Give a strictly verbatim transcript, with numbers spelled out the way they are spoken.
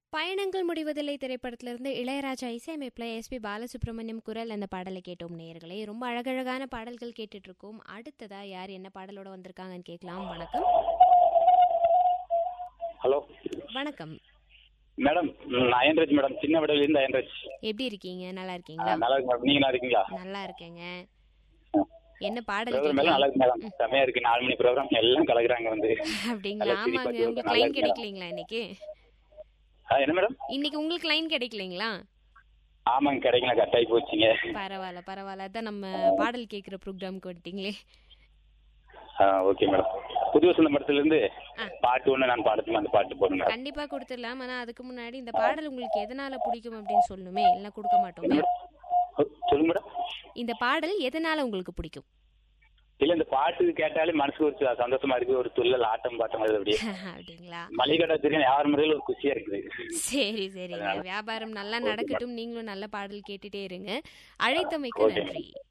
பயணங்கள் முடிவதில்லை திரைப்படத்திலிருந்து இளையராஜா இசையமைப்பில் எஸ்பி பாலசுப்ரமணியம் குரல் அந்த பாடலை கேட்டோம் நேயர்களே. ரொம்ப அழகழகான பாடல்கள் கேட்டுட்டு இருக்கோம். அடுத்ததா யார் என்ன பாடலோட வந்திருக்காங்கன்னு கேட்கலாம். வணக்கம். ஹலோ வணக்கம் மேடம், நான் அயன்ராஜ் மேடம், சின்ன விடல இருந்து அயன்ராஜ். எப்படி இருக்கீங்க? நல்லா இருக்கீங்களா? நல்லா இருக்கு மேடம், நீங்க நல்லா இருக்கீங்களா? நல்லா இருக்கேங்க. என்ன பாடல் ப்ரோக்ராம் எல்லாம் கேட்கலாம்? நல்லா இருக்கு மேடம், செமையா இருக்கு. நாலு மணி ப்ரோக்ராம் எல்லாம் கலக்குறாங்க வந்து. அப்படிங்களா? நல்லா சிரிப்பா ஆமாங்க. ஜோக்கா உங்களுக்கு நல்லா லைன் இருக்கு மேடம். கிடைக்கலீங்களா இன்னைக்கு? ஆ, என்ன மேடம்? இன்னைக்கு உங்களுக்கு லைன் கிடைக்கலீங்களா? ஆமாங்க, கிடைக்கல, கட் ஆகி போச்சுங்க. பரவாயில்ல பரவாயில்ல. அதான் நம்ம பாடல் கேட்குற ப்ரோக்ராமுக்கு வந்துட்டீங்களே. ஆ, ஓகே மேடம். புது வசந்த படத்துல இருந்து ஆ. பாட்டு ஒண்ணு நான் பாடத்துமா அந்த பாட்டு போடுங்க மேடம். கண்டிப்பா கொடுத்துடலாம். ஆனா அதுக்கு முன்னாடி இந்த பாடல் உங்களுக்கு எதனால பிடிக்கும் அப்படின்னு சொல்லணுமே. எல்லாம் கொடுக்க என்ன மாட்டோமே. மேடம்? ஓ, சொல்லுங்க மேடம். இந்த பாடல் எதனால உங்களுக்கு பிடிக்கும்? இல்ல, இந்த பாட்டு கேட்டாலே மனசுக்கு ஒரு ச- சந்தோஷமா இருக்கு, ஒரு துள்ளல் ஆட்டம் பாட்டம் வருது அப்படியே. அப்படிங்களா? மளிகை தெரியும் யார் முறையில ஒரு குஷியா இருக்குது. சரி சரிங்க. அதனால வியாபாரம் நல்லா ஓகே மேடம். நடக்கட்டும். நீங்களும் நல்ல பாடல் கேட்டுட்டே இருங்க. அழைத்தமைக்கு ஓகே மேடம். நன்றி.